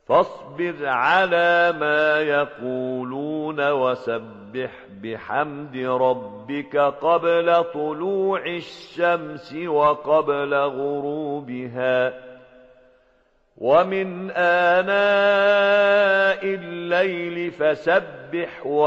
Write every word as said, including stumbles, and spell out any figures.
فاصبر على ما يقولون وسبح بحمد ربك قبل طلوع الشمس وقبل غروبها ومن آناء الليل فسبح